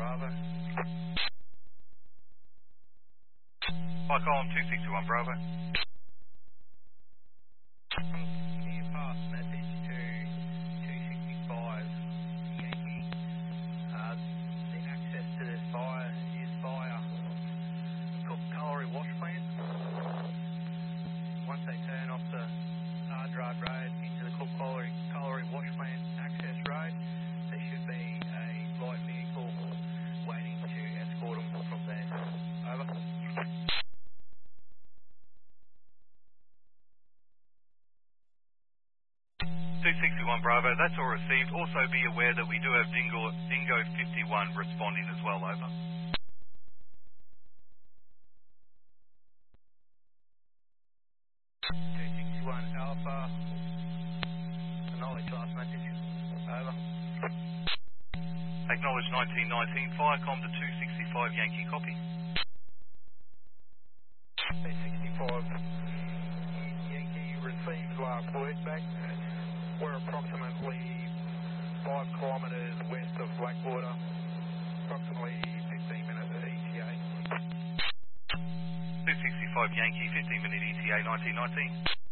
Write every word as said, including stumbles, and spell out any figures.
Bravo. Hi, column two sixty-one Bravo. Can you pass message to two sixty-five Yankee? Uh, the access to this fire is via Cook Colliery Wash Plant. Once they turn off the Ardrad Road into the Cook Colliery, Colliery Wash Plant access road, there should be a light vehicle waiting to escort them from there. Over. two sixty-one Bravo, that's all received. Also be aware that we do have Dingo, Dingo fifty-one responding as well, over. two sixty-one Alpha, acknowledge last message. Over. Acknowledge nineteen nineteen, Firecom to two sixty-five Yankee, copy. two sixty-five Yankee received last word back. We're approximately five kilometres west of Blackwater, approximately fifteen minutes at E T A. two sixty-five Yankee, fifteen minute E T A, nineteen nineteen.